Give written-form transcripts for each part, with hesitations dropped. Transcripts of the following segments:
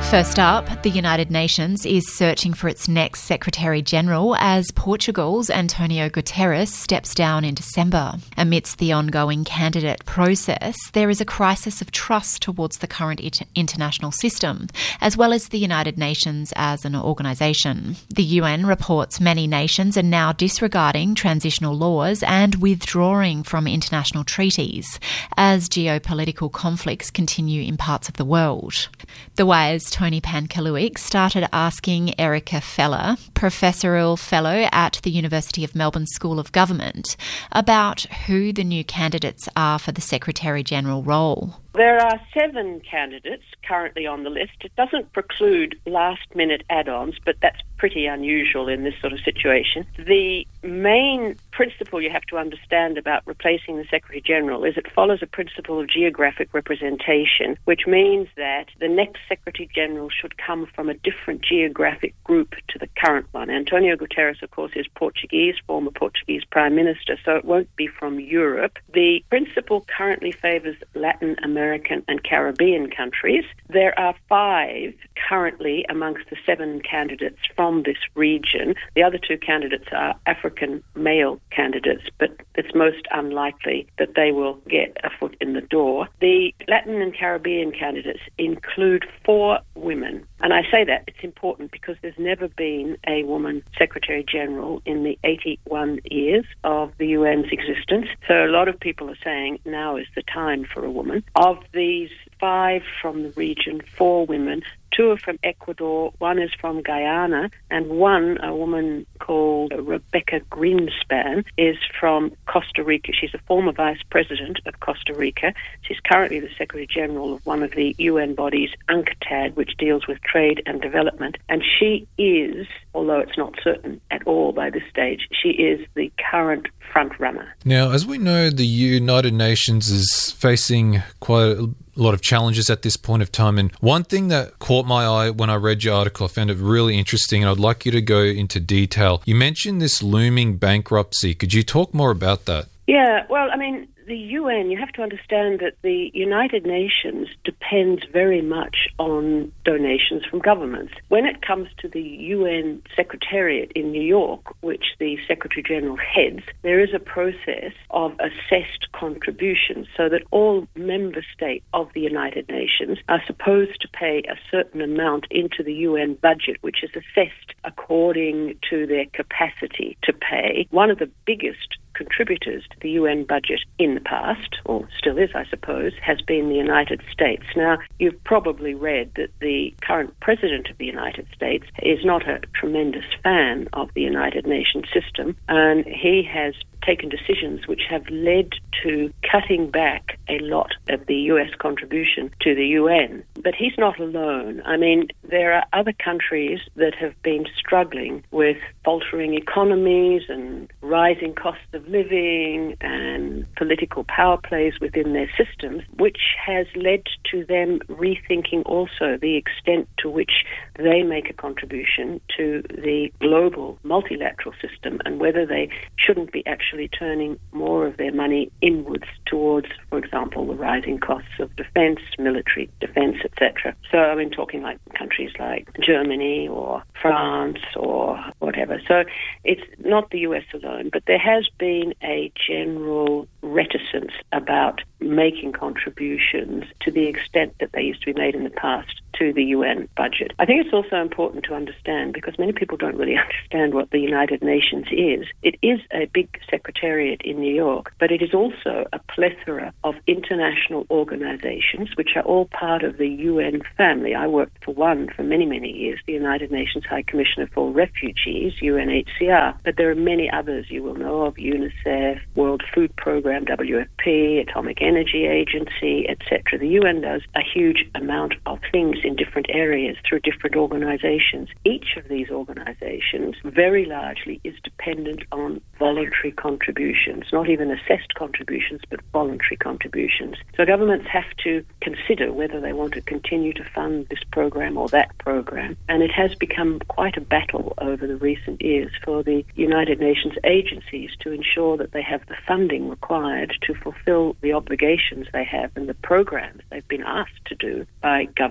First up, the United Nations is searching for its next Secretary-General as Portugal's Antonio Guterres steps down in December. Amidst the ongoing candidate process, there is a crisis of trust towards the current international system, as well as the United Nations as an organisation. The UN reports many nations are now disregarding transitional laws and withdrawing from international treaties as geopolitical conflicts continue in parts of the world. The Wire's Tony Pankaluik started asking Erica Feller, Professorial Fellow at the University of Melbourne School of Government, about who the new candidates are for the Secretary-General role. There are 7 candidates currently on the list. It doesn't preclude last-minute add-ons, but that's pretty unusual in this sort of situation. The main principle you have to understand about replacing the Secretary-General is it follows a principle of geographic representation, which means that the next Secretary-General should come from a different geographic group to the current one. Antonio Guterres, of course, is Portuguese, former Portuguese Prime Minister, so it won't be from Europe. The principle currently favours Latin American and Caribbean countries. There are 5 currently amongst the 7 candidates from this region. The other 2 candidates are African male candidates, but it's most unlikely that they will get a foot in the door. The Latin and Caribbean candidates include 4 women. And I say that it's important because there's never been a woman Secretary-General in the 81 years of the UN's existence. So a lot of people are saying now is the time for a woman. Of these 5 from the region, 4 women. 2 are from Ecuador, 1 is from Guyana, and 1, a woman called Rebecca Greenspan, is from Costa Rica. She's a former vice president of Costa Rica. She's currently the Secretary-General of one of the UN bodies, UNCTAD, which deals with trade and development. And she is, although it's not certain at all by this stage, she is the current front-runner. Now, as we know, the United Nations is facing quite a lot of challenges at this point of time. And one thing that caught my eye when I read your article, I found it really interesting, and I'd like you to go into detail. You mentioned this looming bankruptcy. Could you talk more about that? Yeah, well, I mean, the UN, you have to understand that the United Nations depends very much on donations from governments. When it comes to the UN Secretariat in New York, which the Secretary-General heads, there is a process of assessed contributions so that all member states of the United Nations are supposed to pay a certain amount into the UN budget, which is assessed according to their capacity to pay. One of the biggest contributors to the UN budget in the past, or still is, I suppose, has been the United States. Now, you've probably read that the current President of the United States is not a tremendous fan of the United Nations system, and he has taken decisions which have led to cutting back a lot of the US contribution to the UN. But he's not alone. I mean, there are other countries that have been struggling with faltering economies and rising costs of living and political power plays within their systems, which has led to them rethinking also the extent to which they make a contribution to the global multilateral system and whether they shouldn't be actually turning more of their money inwards towards, for example, the rising costs of defence, military defence, etc. So I mean, talking like countries like Germany or France or whatever. So it's not the US alone, but there has been a general reticence about making contributions to the extent that they used to be made in the past to the UN budget. I think it's also important to understand, because many people don't really understand what the United Nations is. It is a big secretariat in New York, but it is also a plethora of international organizations which are all part of the UN family. I worked for one for many, many years, the United Nations High Commissioner for Refugees, UNHCR, but there are many others you will know of, UNICEF, World Food Programme, WFP, Atomic Energy Agency, etc. The UN does a huge amount of things in different areas through different organizations. Each of these organizations very largely is dependent on voluntary contributions, not even assessed contributions, but voluntary contributions. So governments have to consider whether they want to continue to fund this program or that program. And it has become quite a battle over the recent years for the United Nations agencies to ensure that they have the funding required to fulfill the obligations they have and the programs they've been asked to do by governments.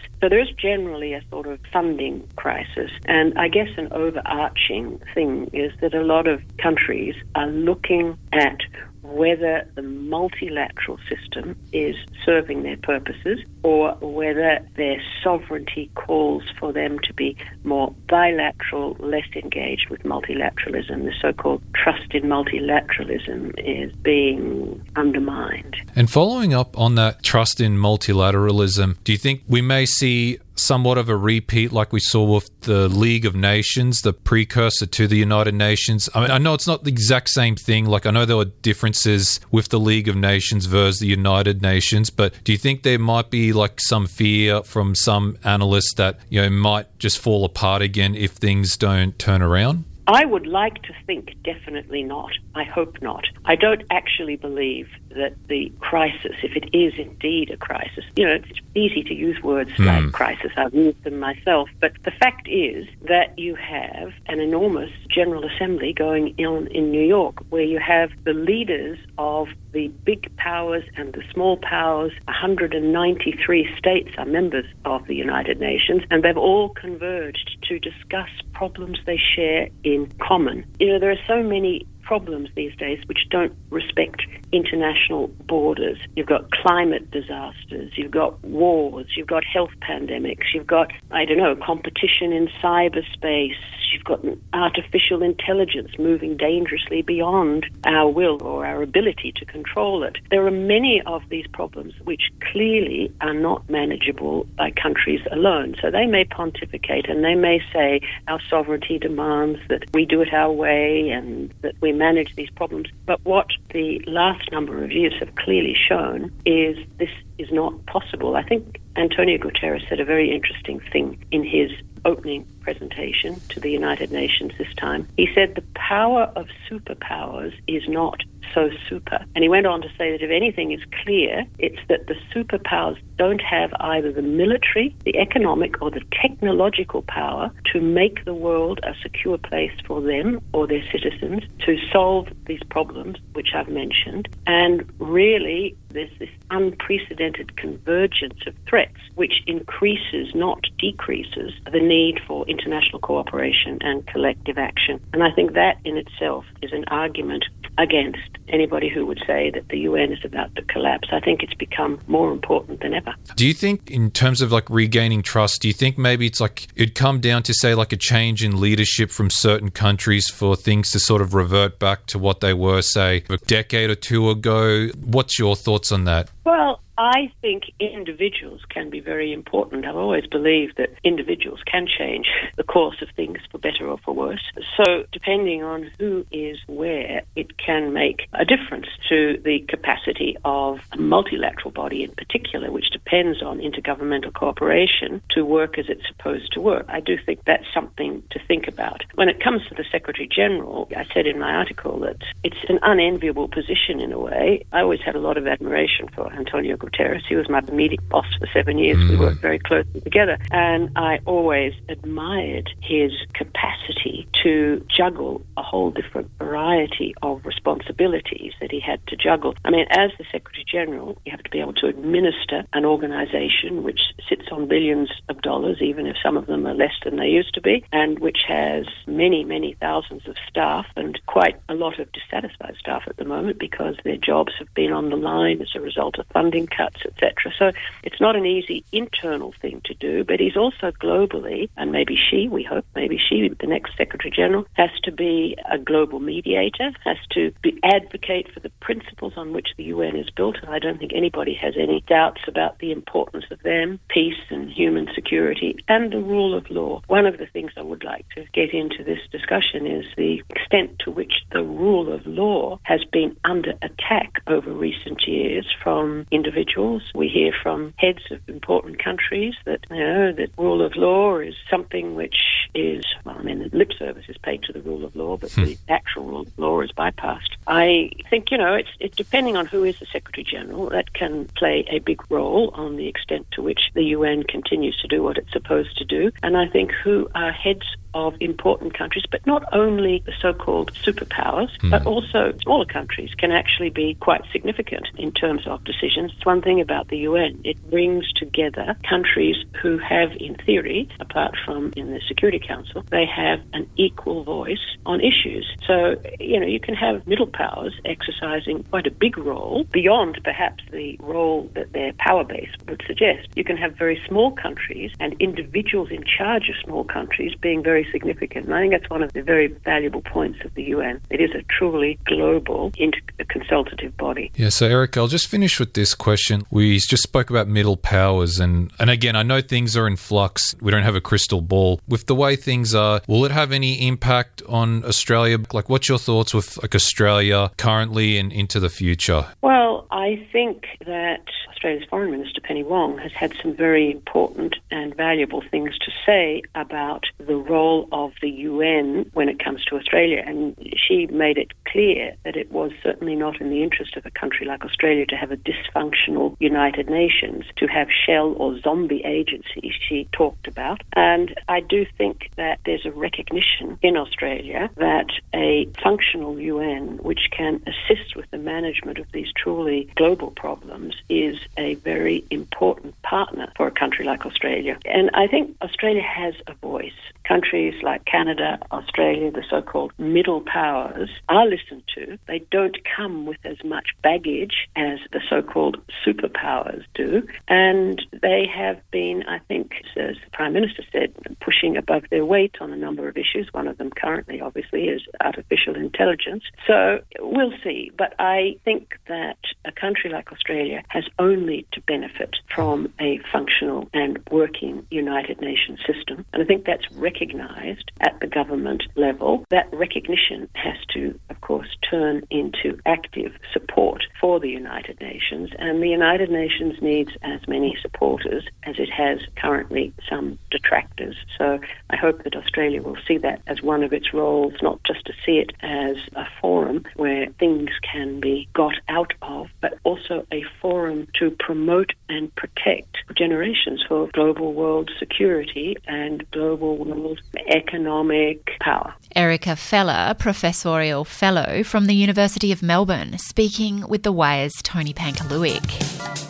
So there is generally a sort of funding crisis. And I guess an overarching thing is that a lot of countries are looking at whether the multilateral system is serving their purposes or whether their sovereignty calls for them to be more bilateral, less engaged with multilateralism. The so-called trust in multilateralism is being undermined. And following up on that trust in multilateralism, do you think we may see somewhat of a repeat like we saw with the League of Nations, the precursor to the United Nations? I mean, I know it's not the exact same thing. Like, I know there were differences with the League of Nations versus the United Nations, but do you think there might be like some fear from some analysts that, you know, might just fall apart again if things don't turn around? I would like to think definitely not. I hope not. I don't actually believe that the crisis, if it is indeed a crisis, you know, it's easy to use words like crisis. I've used them myself. But the fact is that you have an enormous General Assembly going on in New York where you have the leaders of the big powers and the small powers. 193 states are members of the United Nations, and they've all converged to discuss problems they share in common. You know, there are so many problems these days which don't respect international borders. You've got climate disasters, you've got wars, you've got health pandemics, you've got, competition in cyberspace, you've got artificial intelligence moving dangerously beyond our will or our ability to control it. There are many of these problems which clearly are not manageable by countries alone. So they may pontificate and they may say our sovereignty demands that we do it our way and that we manage these problems. But what the last number of years have clearly shown is this is not possible. I think Antonio Guterres said a very interesting thing in his opening presentation to the United Nations this time. He said the power of superpowers is not so super. And he went on to say that if anything is clear, it's that the superpowers don't have either the military, the economic, or the technological power to make the world a secure place for them or their citizens to solve these problems, which I've mentioned. And really, there's this unprecedented convergence of threats, which increases, not decreases, the need for international cooperation and collective action. And I think that in itself is an argument against anybody who would say that the UN is about to collapse. I think it's become more important than ever. Do you think, in terms of like regaining trust, do you think maybe it's like it'd come down to, say, like a change in leadership from certain countries for things to sort of revert back to what they were, say, a decade or two ago? What's your thoughts on that? Well, I think individuals can be very important. I've always believed that individuals can change the course of things for better or for worse. So depending on who is where, it can make a difference to the capacity of a multilateral body in particular, which depends on intergovernmental cooperation to work as it's supposed to work. I do think that's something to think about. When it comes to the Secretary General, I said in my article that it's an unenviable position in a way. I always had a lot of admiration for Antonio Guterres. He was my immediate boss for 7 years. We worked very closely together. And I always admired his capacity to juggle a whole different variety of responsibilities that he had to juggle. I mean, as the Secretary General, you have to be able to administer an organization which sits on billions of dollars, even if some of them are less than they used to be, and which has many, many thousands of staff and quite a lot of dissatisfied staff at the moment because their jobs have been on the line as a result of funding cuts, etc. So it's not an easy internal thing to do, but he's also globally, and maybe we hope, the next Secretary General, has to be a global mediator, has to advocate for the principles on which the UN is built. And I don't think anybody has any doubts about the importance of them, peace and human security, and the rule of law. One of the things I would like to get into this discussion is the extent to which the rule of law has been under attack over recent years from individuals. We hear from heads of important countries that, that rule of law is something which is, the lip service is paid to the rule of law, but the actual rule of law is bypassed. I think, it's depending on who is the Secretary General, that can play a big role on the extent to which the UN continues to do what it's supposed to do. And I think who are heads of important countries, but not only the so-called superpowers, but also smaller countries can actually be quite significant in terms of decisions. It's one thing about the UN. It brings together countries who have, in theory, apart from in the Security Council, they have an equal voice on issues. So, you can have middle powers exercising quite a big role beyond perhaps the role that their power base would suggest. You can have very small countries and individuals in charge of small countries being very significant. And I think that's one of the very valuable points of the UN. It is a truly global consultative body. Yeah, so Eric, I'll just finish with this question. We just spoke about middle powers, and again, I know things are in flux. We don't have a crystal ball. With the way things are, will it have any impact on Australia? Like, what's your thoughts with Australia currently and into the future? Well, I think that Australia's Foreign Minister, Penny Wong, has had some very important and valuable things to say about the role of the UN when it comes to Australia. And she made it clear that it was certainly not in the interest of a country like Australia to have a dysfunctional United Nations, to have shell or zombie agencies she talked about. And I do think that there's a recognition in Australia that a functional UN which can assist with the management of these truly global problems is a very important partner for a country like Australia. And I think Australia has a voice. Countries like Canada, Australia, the so-called middle powers are listened to. They don't come with as much baggage as the so-called superpowers do. And they have been, I think, as the Prime Minister said, pushing above their weight on a number of issues. One of them currently, obviously, is artificial intelligence. So we'll see. But I think that a country like Australia has only to benefit from a functional and working United Nations system. And I think that's recognised at the government level. That recognition has to, of course, turn into active support for the United Nations. And the United Nations needs as many supporters as it has currently some detractors. So I hope that Australia will see that as one of its roles, not just to see it as a forum where things can be got out of, but also a forum to promote and protect generations for global world security and global world economic power. Erica Feller, Professorial Fellow from the University of Melbourne, speaking with The Wire's Tony Pankaluik.